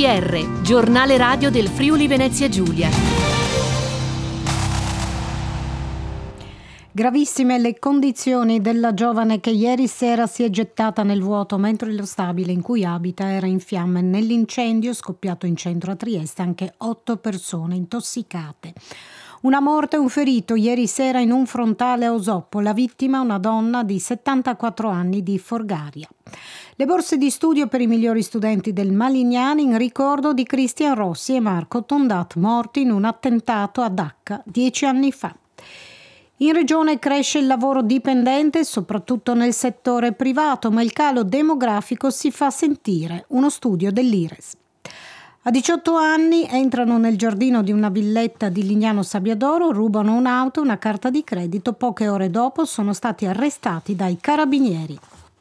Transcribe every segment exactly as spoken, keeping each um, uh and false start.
R, giornale radio del Friuli Venezia Giulia. Gravissime le condizioni della giovane che ieri sera si è gettata nel vuoto mentre lo stabile in cui abita era in fiamme. Nell'incendio scoppiato in centro a Trieste anche otto persone intossicate. Una morte e un ferito ieri sera in un frontale a Osoppo. La vittima una donna di settantaquattro anni di Forgaria. Le borse di studio per i migliori studenti del Malignani in ricordo di Cristian Rossi e Marco Tondat, morti in un attentato a Dacca dieci anni fa. In regione cresce il lavoro dipendente, soprattutto nel settore privato, ma il calo demografico si fa sentire. Uno studio dell'Ires. A diciotto anni entrano nel giardino di una villetta di Lignano Sabbiadoro, rubano un'auto e una carta di credito. Poche ore dopo sono stati arrestati dai carabinieri.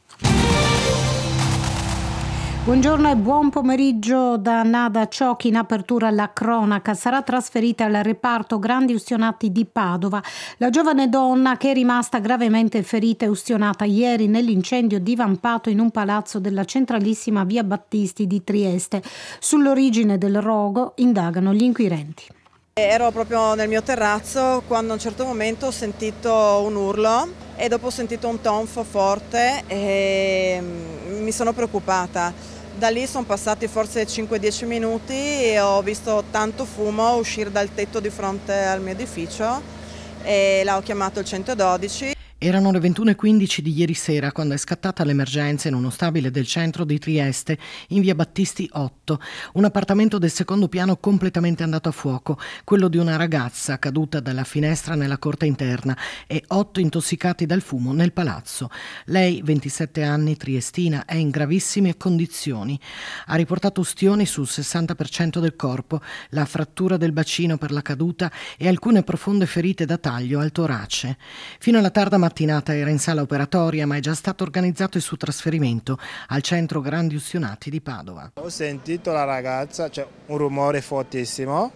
Buongiorno e buon pomeriggio da Nada Ciocchi. In apertura alla cronaca sarà trasferita al reparto grandi ustionati di Padova la giovane donna che è rimasta gravemente ferita e ustionata ieri nell'incendio divampato in un palazzo della centralissima via Battisti di Trieste. Sull'origine del rogo indagano gli inquirenti. Ero proprio nel mio terrazzo quando a un certo momento ho sentito un urlo e dopo ho sentito un tonfo forte e mi sono preoccupata. Da lì sono passati forse cinque dieci minuti e ho visto tanto fumo uscire dal tetto di fronte al mio edificio e là ho chiamato il centododici. Erano le ventuno e quindici di ieri sera quando è scattata l'emergenza in uno stabile del centro di Trieste, in via Battisti otto. Un appartamento del secondo piano completamente andato a fuoco, quello di una ragazza caduta dalla finestra nella corte interna e otto intossicati dal fumo nel palazzo. Lei, ventisette anni, triestina, è in gravissime condizioni. Ha riportato ustioni sul sessanta per cento del corpo, la frattura del bacino per la caduta e alcune profonde ferite da taglio al torace. Fino alla tarda mattinata era in sala operatoria, ma è già stato organizzato il suo trasferimento al centro grandi ustionati di Padova. Ho sentito la ragazza, cioè un rumore fortissimo,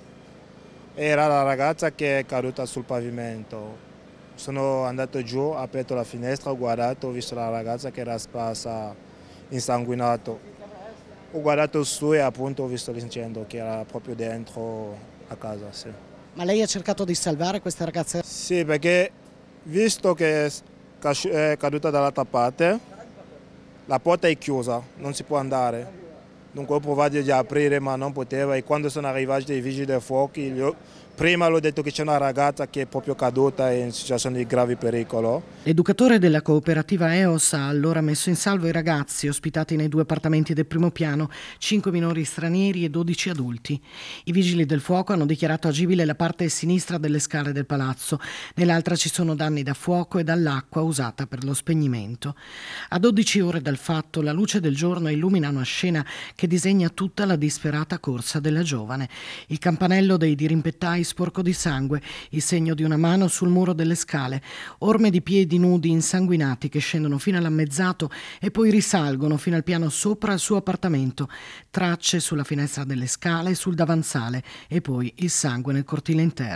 era la ragazza che è caduta sul pavimento. Sono andato giù, ho aperto la finestra, ho guardato, ho visto la ragazza che era sparsa insanguinato. Ho guardato su e appunto ho visto l'incendio che era proprio dentro a casa. Sì. Ma lei ha cercato di salvare questa ragazza? Sì, perché visto che è caduta dall'altra parte, la porta è chiusa, non si può andare. Dunque ho provato di aprire ma non poteva e quando sono arrivati i vigili del fuoco, prima l'ho detto che c'è una ragazza che è proprio caduta e in situazione di grave pericolo. L'educatore della cooperativa E O S ha allora messo in salvo i ragazzi ospitati nei due appartamenti del primo piano, cinque minori stranieri e dodici adulti. I vigili del fuoco hanno dichiarato agibile la parte sinistra delle scale del palazzo, nell'altra ci sono danni da fuoco e dall'acqua usata per lo spegnimento. A dodici ore dal fatto la luce del giorno illumina una scena che disegna tutta la disperata corsa della giovane. Il campanello dei dirimpettai sporco di sangue, il segno di una mano sul muro delle scale, orme di piedi nudi insanguinati che scendono fino all'ammezzato e poi risalgono fino al piano sopra al suo appartamento, tracce sulla finestra delle scale e sul davanzale e poi il sangue nel cortile interno.